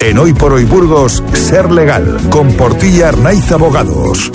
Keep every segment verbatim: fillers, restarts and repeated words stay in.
En Hoy por Hoy Burgos, Ser Legal, con Portilla Arnaiz Abogados.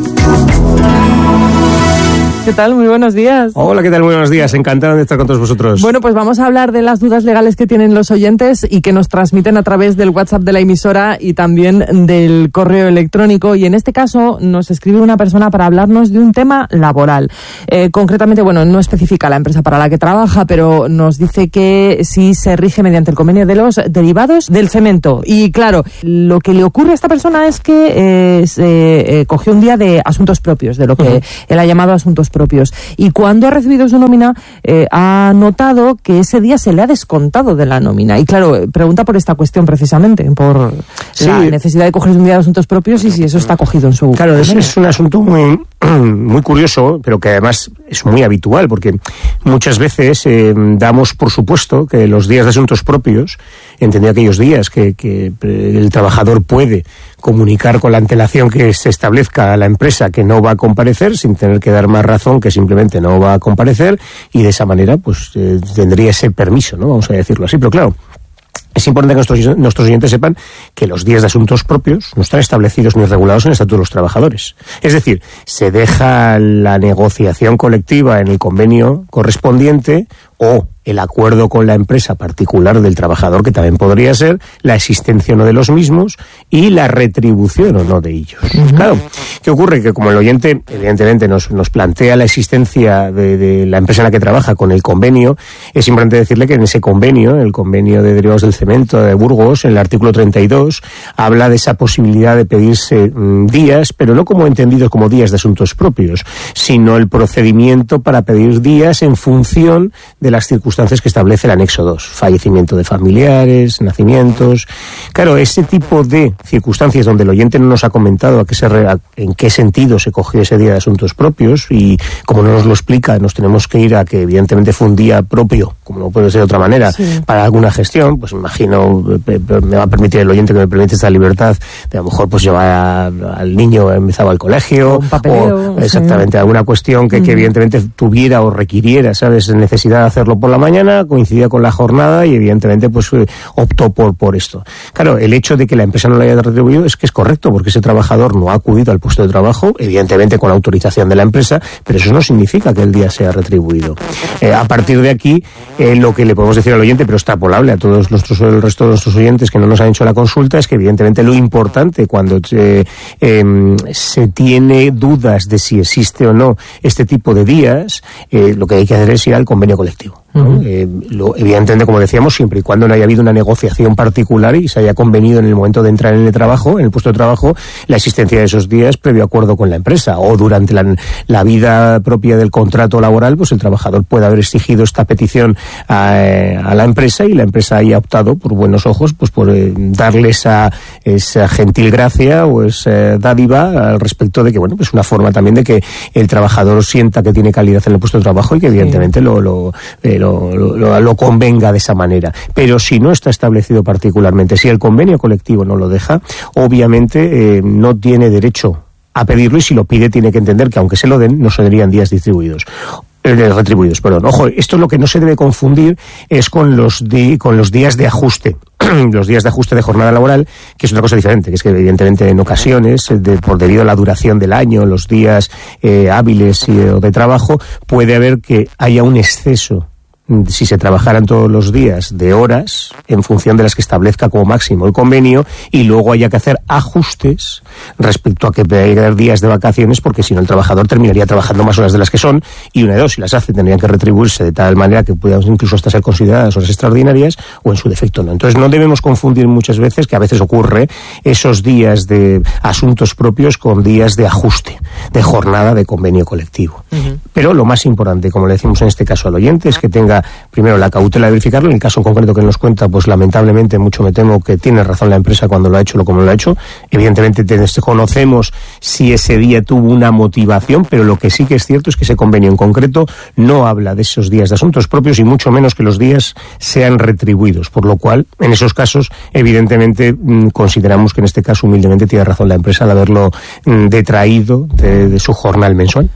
¿Qué tal? Muy buenos días. Hola, ¿qué tal? Muy buenos días. Encantado de estar con todos vosotros. Bueno, pues vamos a hablar de las dudas legales que tienen los oyentes y que nos transmiten a través del WhatsApp de la emisora y también del correo electrónico. Y en este caso nos escribe una persona para hablarnos de un tema laboral. Eh, concretamente, bueno, no especifica la empresa para la que trabaja, pero nos dice que sí se rige mediante el convenio de los derivados del cemento. Y claro, lo que le ocurre a esta persona es que eh, se eh, cogió un día de asuntos propios, de lo que uh-huh. él ha llamado asuntos propios. Y cuando ha recibido su nómina, eh, ha notado que ese día se le ha descontado de la nómina. Y claro, pregunta por esta cuestión precisamente, por sí. la necesidad de coger un día de asuntos propios y si eso está cogido en su... Claro, es, es un asunto muy, muy curioso, pero que además es muy habitual, porque muchas veces eh, damos por supuesto que los días de asuntos propios, entendido aquellos días que, que el trabajador puede comunicar con la antelación que se establezca a la empresa que no va a comparecer, sin tener que dar más razón que simplemente no va a comparecer, y de esa manera pues eh, tendría ese permiso, ¿no? Vamos a decirlo así, pero claro, es importante que nuestros, nuestros oyentes sepan que los días de asuntos propios no están establecidos ni regulados en el Estatuto de los Trabajadores. Es decir, se deja la negociación colectiva en el convenio correspondiente o el acuerdo con la empresa particular del trabajador, que también podría ser la existencia o no de los mismos y la retribución o no de ellos. Uh-huh. Claro, ¿qué ocurre? Que como el oyente evidentemente nos, nos plantea la existencia de, de la empresa en la que trabaja con el convenio, es importante decirle que en ese convenio, el convenio de derivados del cemento de Burgos, en el artículo treinta y dos, habla de esa posibilidad de pedirse mmm, días, pero no como entendidos como días de asuntos propios, sino el procedimiento para pedir días en función de las circunstancias que establece el anexo dos, fallecimiento de familiares, nacimientos. Claro, ese tipo de circunstancias donde el oyente no nos ha comentado a qué se re, a, en qué sentido se cogió ese día de asuntos propios, y como no nos lo explica, nos tenemos que ir a que evidentemente fue un día propio, como no puede ser de otra manera, sí. para alguna gestión. Pues imagino, me va a permitir el oyente que me permite esta libertad de a lo mejor pues llevar a, al niño empezaba al colegio, un papeleo, o exactamente sí. alguna cuestión que, que evidentemente tuviera o requiriera, ¿sabes?, necesidad de hacerlo por la mañana, coincidía con la jornada y evidentemente pues optó por, por esto. Claro, el hecho de que la empresa no lo haya retribuido es que es correcto, porque ese trabajador no ha acudido al puesto de trabajo, evidentemente con autorización de la empresa, pero eso no significa que el día sea retribuido. Eh, a partir de aquí, eh, lo que le podemos decir al oyente, pero extrapolable a todos nuestros, el resto de nuestros oyentes que no nos han hecho la consulta, es que evidentemente lo importante cuando eh, eh, se tiene dudas de si existe o no este tipo de días, eh, lo que hay que hacer es ir al convenio colectivo. ¿no? Uh-huh. Eh, lo, evidentemente, como decíamos, siempre y cuando no haya habido una negociación particular y se haya convenido en el momento de entrar en el trabajo, en el puesto de trabajo, la existencia de esos días previo acuerdo con la empresa, o durante la, la vida propia del contrato laboral, pues el trabajador puede haber exigido esta petición a, a la empresa y la empresa haya optado por buenos ojos pues por eh, darle esa, esa gentil gracia o esa dádiva al respecto de que, bueno, pues una forma también de que el trabajador sienta que tiene calidad en el puesto de trabajo y que evidentemente sí. lo, lo, eh, lo, lo, lo convenga de esa manera. Pero si no está establecido particularmente, si el convenio colectivo no lo deja, obviamente eh, no tiene derecho a pedirlo, y si lo pide tiene que entender que aunque se lo den, no serían días distribuidos. retribuidos, perdón. Ojo, esto lo que no se debe confundir es con los di, con los días de ajuste, los días de ajuste de jornada laboral, que es otra cosa diferente, que es que evidentemente en ocasiones, de, por debido a la duración del año, los días eh, hábiles y, o de trabajo, puede haber que haya un exceso, si se trabajaran todos los días, de horas en función de las que establezca como máximo el convenio, y luego haya que hacer ajustes respecto a que hay que dar días de vacaciones, porque si no el trabajador terminaría trabajando más horas de las que son, y una de dos, si las hace tendrían que retribuirse de tal manera que puedan incluso hasta ser consideradas horas extraordinarias, o en su defecto no. Entonces no debemos confundir muchas veces, que a veces ocurre, esos días de asuntos propios con días de ajuste, de jornada de convenio colectivo. Uh-huh. Pero lo más importante, como le decimos en este caso al oyente, es que tenga primero la cautela de verificarlo. En el caso en concreto que nos cuenta, pues lamentablemente mucho me temo que tiene razón la empresa cuando lo ha hecho lo como lo ha hecho. Evidentemente conocemos si ese día tuvo una motivación, pero lo que sí que es cierto es que ese convenio en concreto no habla de esos días de asuntos propios, y mucho menos que los días sean retribuidos, por lo cual en esos casos evidentemente mmm, consideramos que en este caso humildemente tiene razón la empresa al haberlo mmm, detraído de, de su jornal mensual.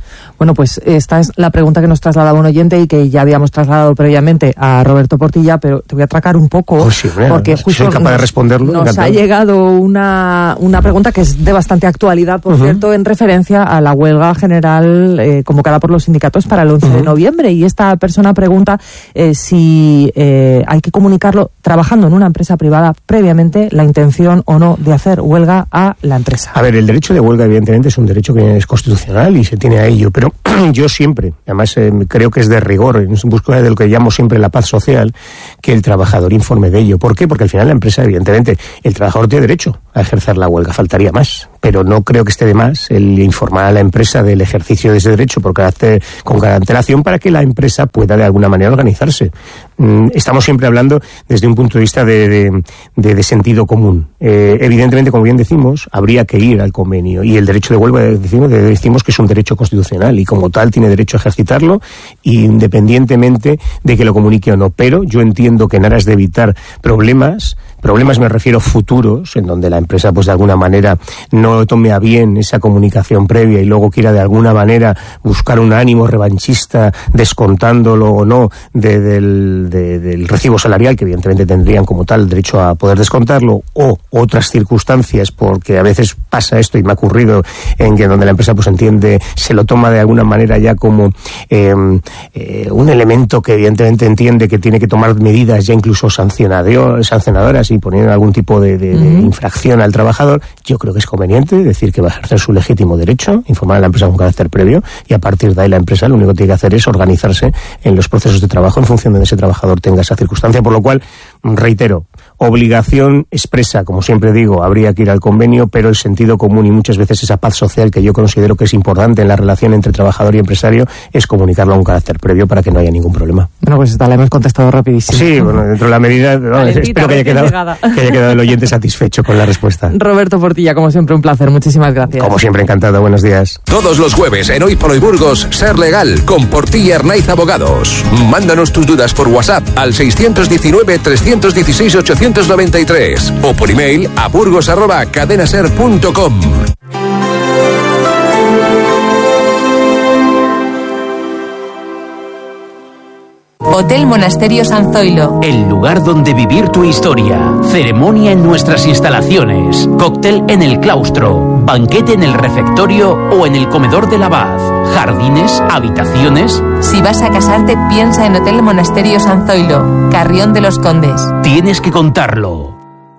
Bueno, pues esta es la pregunta que nos trasladaba un oyente y que ya habíamos trasladado previamente a Roberto Portilla, pero te voy a atracar un poco, pues sí, mira, porque justo soy capaz nos, de responderlo. Nos encantado. Ha llegado una, una pregunta que es de bastante actualidad, por uh-huh. cierto, en referencia a la huelga general eh, convocada por los sindicatos para el once uh-huh. de noviembre, y esta persona pregunta eh, si eh, hay que comunicarlo trabajando en una empresa privada previamente la intención o no de hacer huelga a la empresa. A ver, el derecho de huelga evidentemente es un derecho que es constitucional y se tiene a ello, pero yo siempre, además eh, creo que es de rigor, en búsqueda de lo que llamo siempre la paz social, que el trabajador informe de ello. ¿Por qué? Porque al final la empresa, evidentemente, el trabajador tiene derecho a ejercer la huelga, faltaría más, pero no creo que esté de más el informar a la empresa del ejercicio de ese derecho por carácter, con cada antelación, para que la empresa pueda de alguna manera organizarse. Mm, estamos siempre hablando desde un punto de vista de, de, de, de sentido común. Eh, evidentemente, como bien decimos, habría que ir al convenio, y el derecho de huelga decimos, decimos que es un derecho constitucional y como tal tiene derecho a ejercitarlo independientemente de que lo comunique o no, pero yo entiendo que en aras de evitar problemas, problemas me refiero futuros, en donde la empresa pues de alguna manera no tome a bien esa comunicación previa y luego quiera de alguna manera buscar un ánimo revanchista descontándolo o no de, del, de, del recibo salarial, que evidentemente tendrían como tal derecho a poder descontarlo, o otras circunstancias, porque a veces pasa esto y me ha ocurrido en que donde la empresa pues entiende, se lo toma de alguna manera ya como eh, eh, un elemento que evidentemente entiende que tiene que tomar medidas ya incluso sancionadoras y poner algún tipo de, de, uh-huh. de infracción al trabajador. Yo creo que es conveniente decir que va a ejercer su legítimo derecho, informar a la empresa con carácter previo, y a partir de ahí la empresa lo único que tiene que hacer es organizarse en los procesos de trabajo en función de que ese trabajador tenga esa circunstancia, por lo cual, reitero, obligación expresa, como siempre digo, habría que ir al convenio, pero el sentido común y muchas veces esa paz social que yo considero que es importante en la relación entre trabajador y empresario es comunicarlo a un carácter previo para que no haya ningún problema. Bueno, pues esta la hemos contestado rapidísimo. Sí, bueno, dentro de la medida, no, espero que haya, quedado, que haya quedado el oyente satisfecho con la respuesta. Roberto Portilla, como siempre, un placer. Muchísimas gracias. Como siempre, encantado. Buenos días. Todos los jueves en Hoy por Hoy Burgos, Ser Legal, con Portilla Arnaiz Abogados. Mándanos tus dudas por WhatsApp al seiscientos diecinueve, trescientos dieciséis, ochocientos noventa y tres o por email a burgos arroba cadenaser punto com. Hotel Monasterio San Zoilo. El lugar donde vivir tu historia. Ceremonia en nuestras instalaciones. Cóctel en el claustro. Banquete en el refectorio o en el comedor del abad. Jardines, habitaciones. Si vas a casarte, piensa en Hotel Monasterio San Zoilo, Carrión de los Condes. Tienes que contarlo.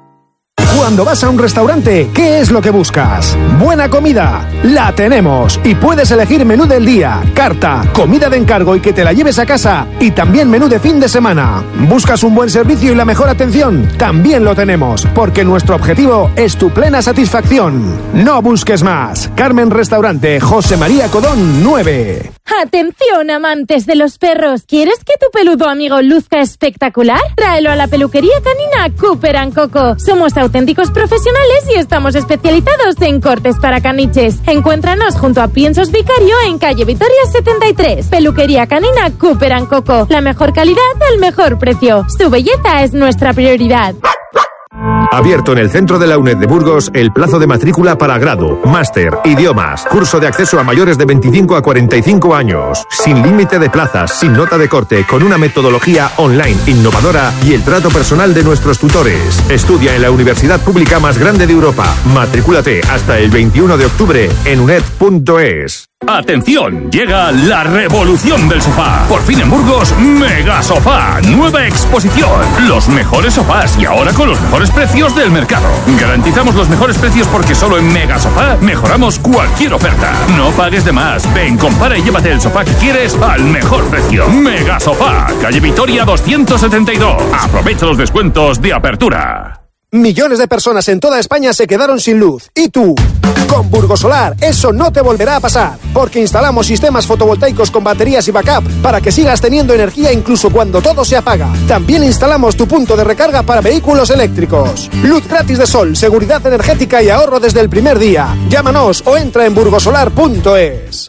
Cuando vas a un restaurante, ¿qué es lo que buscas? Buena comida. La tenemos. Y puedes elegir menú del día, carta, comida de encargo y que te la lleves a casa. Y también menú de fin de semana. ¿Buscas un buen servicio y la mejor atención? También lo tenemos. Porque nuestro objetivo es tu plena satisfacción. No busques más. Carmen Restaurante, José María Codón, nueve. Atención, amantes de los perros. ¿Quieres que tu peludo amigo luzca espectacular? Tráelo a la peluquería canina Cooper and Coco. Somos auténticos profesionales y estamos especializados en cortes para caniches. Encuéntranos junto a Piensos Vicario en calle Vitoria setenta y tres. Peluquería canina Cooper and Coco. La mejor calidad al mejor precio. Su belleza es nuestra prioridad. Abierto en el centro de la UNED de Burgos el plazo de matrícula para grado, máster, idiomas, curso de acceso a mayores de veinticinco a cuarenta y cinco años, sin límite de plazas, sin nota de corte, con una metodología online innovadora y el trato personal de nuestros tutores. Estudia en la universidad pública más grande de Europa. Matrículate hasta el veintiuno de octubre en uned punto es. ¡Atención! Llega la revolución del sofá. Por fin en Burgos, Mega Sofá. Nueva exposición. Los mejores sofás y ahora con los mejores precios del mercado. Garantizamos los mejores precios porque solo en Mega Sofá mejoramos cualquier oferta. No pagues de más. Ven, compara y llévate el sofá que quieres al mejor precio. Mega Sofá. Calle Vitoria doscientos setenta y dos. Aprovecha los descuentos de apertura. Millones de personas en toda España se quedaron sin luz. ¿Y tú? Con Burgosolar, eso no te volverá a pasar. Porque instalamos sistemas fotovoltaicos con baterías y backup para que sigas teniendo energía incluso cuando todo se apaga. También instalamos tu punto de recarga para vehículos eléctricos. Luz gratis de sol, seguridad energética y ahorro desde el primer día. Llámanos o entra en burgosolar punto es.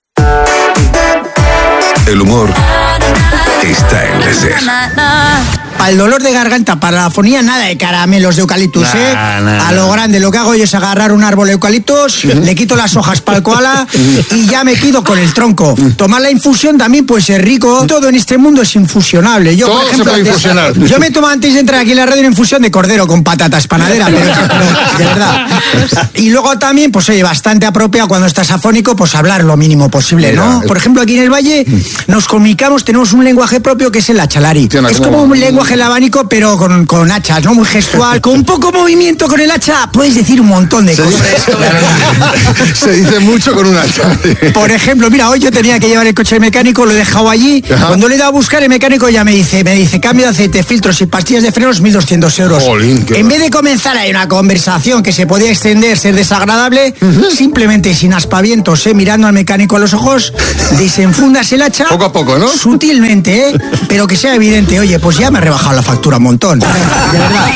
El humor está en la SER. para el dolor de garganta, para la afonía, nada de caramelos de eucaliptus, nah, ¿eh? Nah, a lo grande, lo que hago yo es agarrar un árbol de eucaliptus, uh-huh. le quito las hojas para el koala y ya me quedo con el tronco. Tomar la infusión también puede ser rico. Todo en este mundo es infusionable. Yo, Todo por ejemplo, se puede infusionar. Yo me tomo antes de entrar aquí en la radio una infusión de cordero con patatas panadera, pero, pero de verdad. Y luego también, pues oye, bastante apropiado cuando estás afónico, pues hablar lo mínimo posible, ¿no? Por ejemplo, aquí en el Valle nos comunicamos, tenemos un lenguaje propio que es el hachalari. Es como un lenguaje el abanico, pero con, con hachas, ¿no? Muy gestual, con poco movimiento con el hacha, puedes decir un montón de se cosas. Dice, se dice mucho con un hacha. Por ejemplo, mira, hoy yo tenía que llevar el coche mecánico, lo he dejado allí. Ajá. Cuando le he dado a buscar, el mecánico ya me dice, me dice, cambio de aceite, filtros y pastillas de frenos, mil doscientos euros. Jolín, en vez de comenzar ahí una conversación que se podía extender, ser desagradable, uh-huh. simplemente sin aspavientos, ¿eh? Mirando al mecánico a los ojos, desenfundas el hacha. Poco a poco, ¿no? Sutilmente, ¿eh? Pero que sea evidente, oye, pues ya me ha rebajado la factura un montón. De verdad.